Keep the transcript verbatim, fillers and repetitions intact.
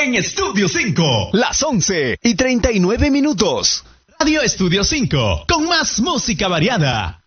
en Estudio cinco. Las once y treinta y nueve minutos. Radio Estudio cinco, con más música variada.